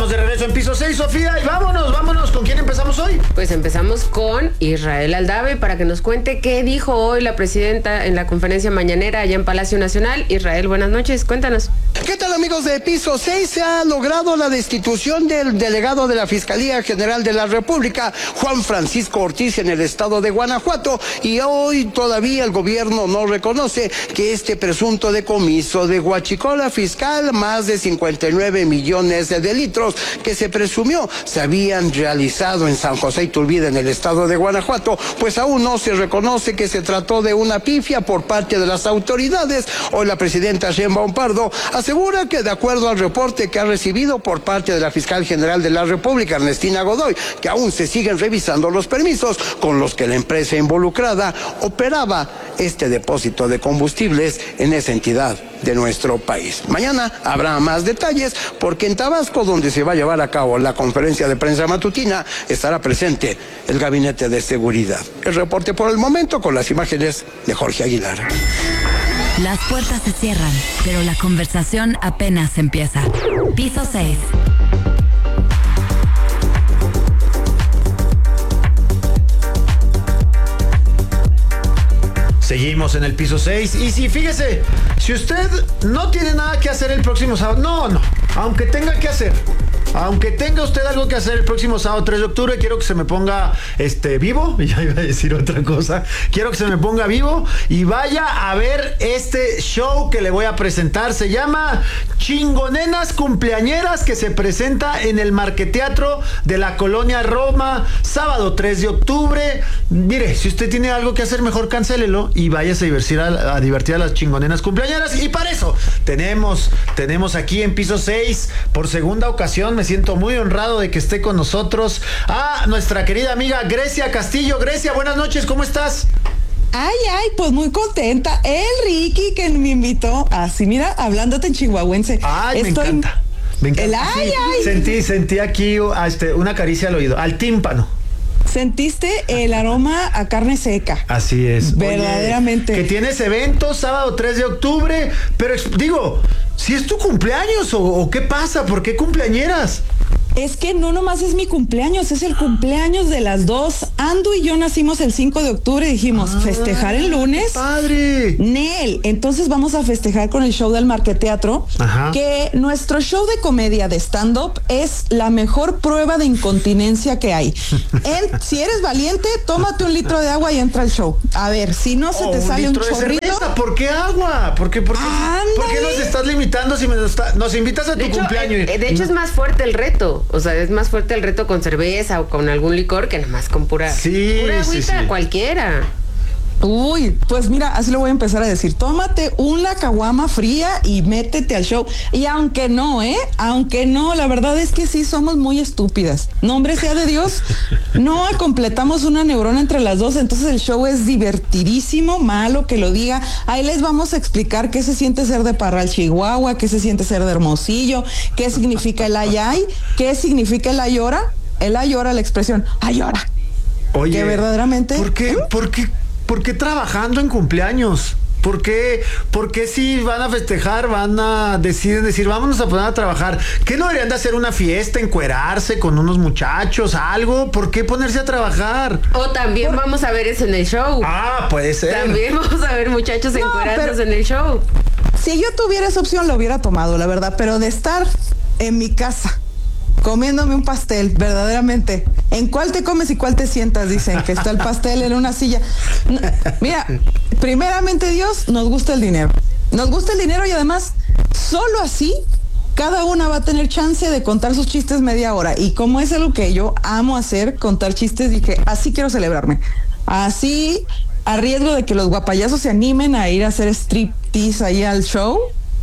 de regreso en Piso 6, Sofía, y vámonos. ¿Con quién empezamos hoy? Pues empezamos con Israel Aldave para que nos cuente qué dijo hoy la presidenta en la conferencia mañanera allá en Palacio Nacional. Israel, buenas noches, cuéntanos. ¿Qué tal, amigos de Piso 6? Se ha logrado la destitución del delegado de la Fiscalía General de la República, Juan Francisco Ortiz, en el estado de Guanajuato, y hoy todavía el gobierno no reconoce que este presunto decomiso de huachicola fiscal, más de 59 millones de litros que se presumió se habían realizado en San José Iturbide, en el estado de Guanajuato, pues aún no se reconoce que se trató de una pifia por parte de las autoridades. Hoy la presidenta Sheinbaum Pardo asegura que, de acuerdo al reporte que ha recibido por parte de la fiscal general de la República, Ernestina Godoy, que aún se siguen revisando los permisos con los que la empresa involucrada operaba este depósito de combustibles en esa entidad de nuestro país. Mañana habrá más detalles porque en Tabasco, donde se va a llevar a cabo la conferencia de prensa matutina, estará presente el Gabinete de Seguridad. El reporte por el momento con las imágenes de Jorge Aguilar. Las puertas se cierran, pero la conversación apenas empieza. Piso 6. Seguimos en el Piso 6. Y si, fíjese, si usted no tiene nada que hacer el próximo sábado, no, aunque tenga usted algo que hacer el próximo sábado 3 de octubre, quiero que se me ponga vivo, ya iba a decir otra cosa, quiero que se me ponga vivo y vaya a ver este show que le voy a presentar. Se llama Chingonenas Cumpleañeras, que se presenta en el Marqueteatro de la Colonia Roma, sábado 3 de octubre. Mire, si usted tiene algo que hacer, mejor cancélelo y váyase a divertir a las chingonenas cumpleañeras. Y para eso tenemos aquí en Piso 6, por segunda ocasión, me siento muy honrado de que esté con nosotros, a nuestra querida amiga Grecia Castillo. Grecia, buenas noches, ¿cómo estás? Ay, pues muy contenta. El Ricky que me invitó, así mira, hablándote en chihuahuense. Ay, me encanta. El Sentí aquí una caricia al oído, al tímpano. Sentiste el aroma a carne seca. Así es. Verdaderamente. Oye, que tienes eventos sábado 3 de octubre, pero digo, si es tu cumpleaños o qué pasa, ¿por qué cumpleañeras? Es que no nomás es mi cumpleaños, es el cumpleaños de las dos. Andu y yo nacimos el 5 de octubre y dijimos, festejar el lunes. ¡Padre! Nel, entonces vamos a festejar con el show del Marqueteatro. Ajá. Que nuestro show de comedia de stand-up es la mejor prueba de incontinencia que hay. Si eres valiente, tómate 1 litro de agua y entra al show. A ver, si no se te sale un chorrito. Cerveza. ¿Por qué agua? ¿Por qué nos estás limitando si nos invitas a tu cumpleaños? De hecho, es más fuerte el reto. O sea, es más fuerte el reto con cerveza o con algún licor que nada más con pura agüita cualquiera. Uy, pues mira, así lo voy a empezar a decir. Tómate una caguama fría y métete al show. Y aunque no, la verdad es que sí somos muy estúpidas. Nombre sea de Dios, no completamos una neurona entre las dos, entonces el show es divertidísimo, malo que lo diga. Ahí les vamos a explicar qué se siente ser de Parral, Chihuahua, qué se siente ser de Hermosillo, qué significa el ayay, qué significa el ayora, la expresión ayora. Oye, que verdaderamente... ¿Por qué trabajando en cumpleaños? ¿Por qué si van a festejar, deciden decir, vámonos a poner a trabajar? ¿Qué no deberían de hacer una fiesta, encuerarse con unos muchachos, algo? ¿Por qué ponerse a trabajar? O también vamos a ver eso en el show. Ah, puede ser. También vamos a ver muchachos encuerados en el show. Si yo tuviera esa opción, lo hubiera tomado, la verdad, pero de estar en mi casa comiéndome un pastel, verdaderamente. ¿En cuál te comes y cuál te sientas? Dicen que está el pastel en una silla. No, mira, primeramente Dios, nos gusta el dinero. Nos gusta el dinero y además, solo así, cada una va a tener chance de contar sus chistes media hora. Y como es algo que yo amo hacer, contar chistes, dije, así quiero celebrarme. Así, a riesgo de que los guapayazos se animen a ir a hacer striptease ahí al show.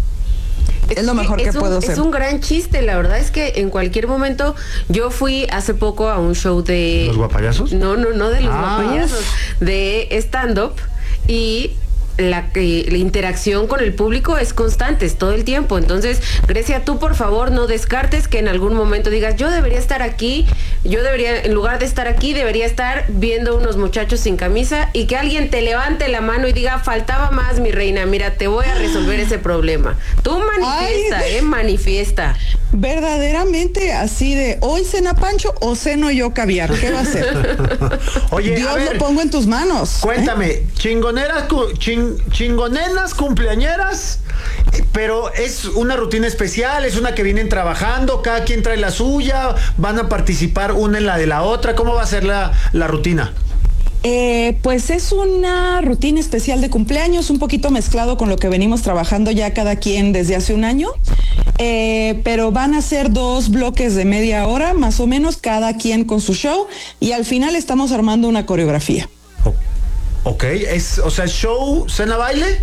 Es lo mejor que puedo hacer. Es un gran chiste, la verdad es que en cualquier momento, yo fui hace poco a un show de... ¿Los guapayazos? No de los guapayazos, de stand-up, y la interacción con el público es constante, es todo el tiempo. Entonces, Grecia, tú por favor no descartes que en algún momento digas, yo debería estar aquí, en lugar de estar aquí, debería estar viendo unos muchachos sin camisa, y que alguien te levante la mano y diga, faltaba más, mi reina, mira, te voy a resolver ese problema. Tú manifiesta, Verdaderamente así de, hoy cena Pancho o ceno yo caviar, ¿qué va a hacer? Oye, Dios, a ver, lo pongo en tus manos. Cuéntame, chingonenas, cumpleañeras, pero es una rutina especial, es una que vienen trabajando, cada quien trae la suya, van a participar una en la de la otra, ¿cómo va a ser la rutina? Pues es una rutina especial de cumpleaños, un poquito mezclado con lo que venimos trabajando ya cada quien desde hace un año, pero van a ser 2 bloques de media hora, más o menos, cada quien con su show, y al final estamos armando una coreografía. Ok, o sea, show, cena, baile.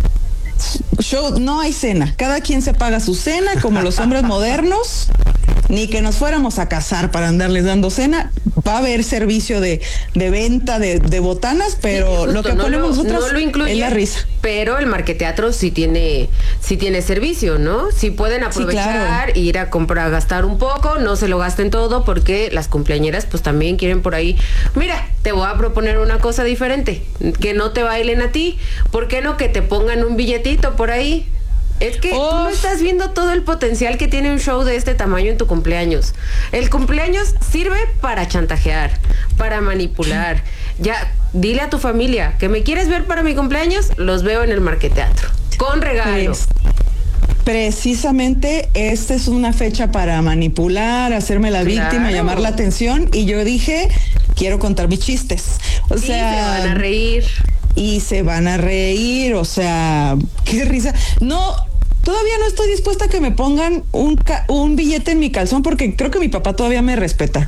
Show, no hay cena, cada quien se paga su cena, como los hombres modernos, ni que nos fuéramos a casar para andarles dando cena. Va a haber servicio de venta de botanas, pero justo, lo que ponemos nosotros no lo incluye, es la risa. Pero el Marqueteatro sí tiene servicio, ¿no? Sí pueden aprovechar, sí, claro, ir a comprar, gastar un poco, no se lo gasten todo, porque las cumpleañeras pues también quieren por ahí. Mira, te voy a proponer una cosa diferente, que no te bailen a ti, ¿por qué no que te pongan un billetito por ahí? Es que tú no estás viendo todo el potencial que tiene un show de este tamaño en tu cumpleaños. El cumpleaños sirve para chantajear, para manipular. Ya, dile a tu familia que me quieres ver para mi cumpleaños, los veo en el Marqueteatro, con regalo. Precisamente esta es una fecha para manipular, hacerme la víctima, llamar la atención, y yo dije, quiero contar mis chistes. O sea, se van a reír. Y se van a reír, o sea, qué risa. No, todavía no estoy dispuesta a que me pongan un billete en mi calzón, porque creo que mi papá todavía me respeta.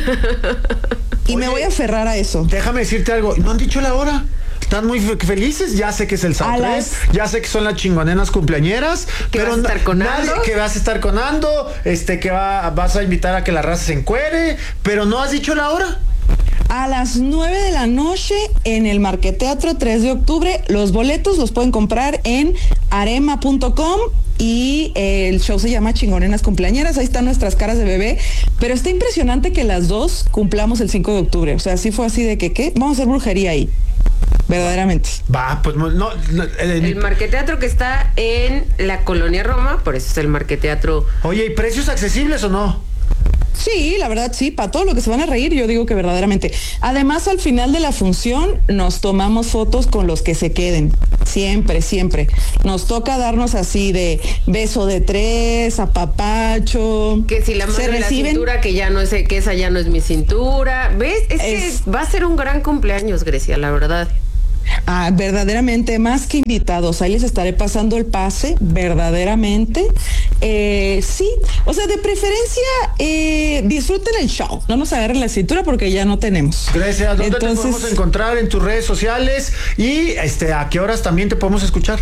Y me voy a aferrar a eso. Déjame decirte algo, ¿no han dicho la hora? Están muy felices, ya sé que es el sábado 3, ya sé que son las chingonenas cumpleañeras, pero vas a estar con nadie, que vas a estar con Ando, que vas a invitar a que la raza se encuere, pero no has dicho la hora. A las 9 de la noche en el Marqueteatro, 3 de octubre. Los boletos los pueden comprar en arema.com y el show se llama Chingonenas Cumpleañeras. Ahí están nuestras caras de bebé, pero está impresionante que las dos cumplamos el 5 de octubre. O sea, sí fue así de que, ¿qué? Vamos a hacer brujería ahí. Verdaderamente. Va, pues no. El Marqueteatro que está en la Colonia Roma, por eso es el Marqueteatro. Oye, ¿y precios accesibles o no? Sí, la verdad sí, para todo lo que se van a reír, yo digo que verdaderamente. Además, al final de la función nos tomamos fotos con los que se queden. Siempre, siempre. Nos toca darnos así de beso de 3, apapacho. Que si la mano en la cintura, que ya no es, que esa ya no es mi cintura. ¿Ves? Es que va a ser un gran cumpleaños, Grecia, la verdad. Verdaderamente, más que invitados, ahí les estaré pasando el pase, verdaderamente. Sí, o sea, de preferencia, disfruten el show, no nos agarren la cintura porque ya no tenemos. Gracias. ¿Dónde te podemos encontrar en tus redes sociales? Y a qué horas también te podemos escuchar?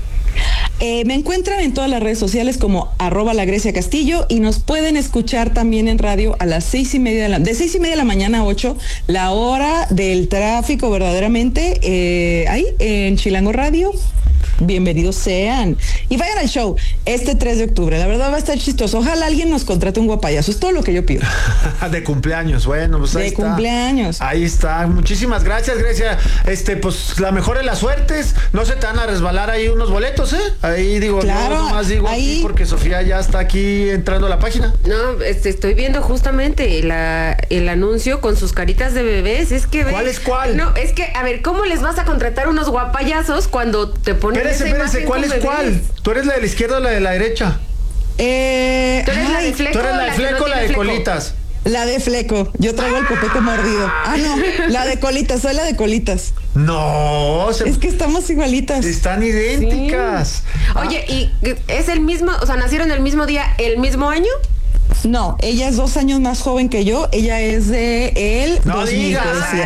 Me encuentran en todas las redes sociales como @LaGreciaCastillo, y nos pueden escuchar también en radio a las 6:30 de 6:30 de la mañana a 8, la hora del tráfico, verdaderamente, ahí en Chilango Radio. Bienvenidos sean. Y vayan al show este 3 de octubre. La verdad va a estar chistoso. Ojalá alguien nos contrate un guapayazo. Es todo lo que yo pido. De cumpleaños. Bueno, pues ahí está. De cumpleaños. Ahí está. Muchísimas gracias, Grecia. Pues la mejor de las suertes. No se te van a resbalar ahí unos boletos, ¿eh? Ahí digo, claro, yo nomás digo ahí, aquí porque Sofía ya está aquí entrando a la página. No, estoy viendo justamente el anuncio con sus caritas de bebés. Es que ¿cuál es cuál? No, es que, a ver, ¿cómo les vas a contratar unos guapayazos cuando te ponen Espérense, ¿cuál es cuál? ¿Tú eres la de la izquierda o la de la derecha? Tú eres la de fleco. ¿Tú eres la de fleco o la de colitas? La de fleco. Yo traigo el copete mordido. No, la de colitas, soy la de colitas. No, es que estamos igualitas. Están idénticas. Sí. Oye, ¿y es el mismo, o sea, nacieron el mismo día, el mismo año? No, ella es 2 años más joven que yo. Ella es de él. No 2000, digas.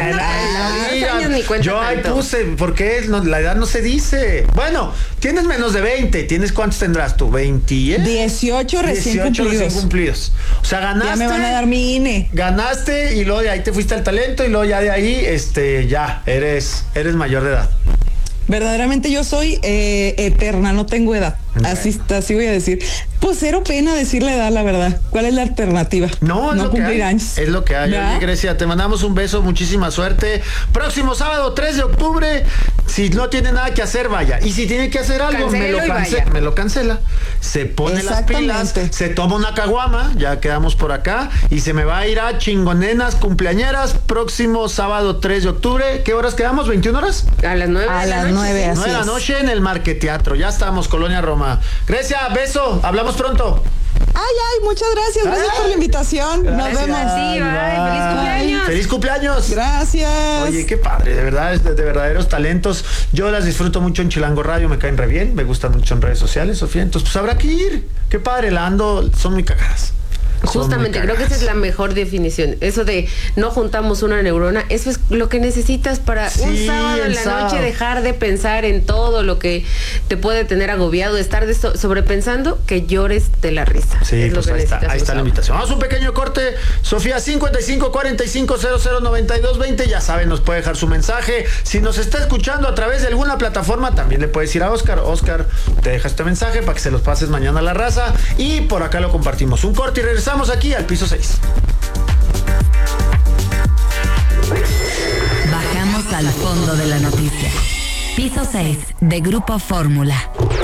Yo ahí puse, porque la edad no se dice. Bueno, tienes menos de 20. ¿Cuántos tendrás tú? ¿20? 18 recién cumplidos. O sea, ganaste. Ya me van a dar mi INE. Ganaste y luego de ahí te fuiste al talento y luego ya de ahí, ya eres mayor de edad. Verdaderamente yo soy eterna, no tengo edad. Así voy a decir. Pues cero pena decir la edad, la verdad. ¿Cuál es la alternativa? No, es lo que hay. Años. Es lo que hay. Oye, Grecia, te mandamos un beso, muchísima suerte. Próximo sábado 3 de octubre, si no tiene nada que hacer, vaya. Y si tiene que hacer algo, me lo cancela. Se pone las pilas, se toma una caguama, ya quedamos por acá, y se me va a ir a Chingonenas Cumpleañeras, próximo sábado 3 de octubre. ¿Qué horas quedamos? ¿21 horas? A las 9 A las 9, así 9 de la noche en el Marqueteatro. Ya estamos, Colonia Roma. Grecia, beso, hablamos pronto. Ay, muchas gracias. Gracias por la invitación. Gracias. Nos vemos. Sí, feliz cumpleaños. ¡Feliz cumpleaños! Gracias. Oye, qué padre, de verdad, es de verdaderos talentos. Yo las disfruto mucho en Chilango Radio, me caen re bien, me gustan mucho en redes sociales, Sofía. Entonces, pues habrá que ir. Qué padre, la ando, son muy cagadas. Justamente, creo que esa es la mejor definición. Eso de no juntamos una neurona, eso es lo que necesitas para un sábado en la noche dejar de pensar en todo lo que te puede tener agobiado, estar sobrepensando, que llores de la risa. Sí, es pues lo que ahí está la invitación. Vamos a un pequeño corte. Sofía, 55 45 00 92 20. Ya saben, nos puede dejar su mensaje. Si nos está escuchando a través de alguna plataforma, también le puedes ir a Oscar. Oscar te deja este mensaje para que se los pases mañana a la raza. Y por acá lo compartimos. Un corte y regresamos aquí al piso 6. Bajamos al fondo de la noticia. Piso 6 de Grupo Fórmula.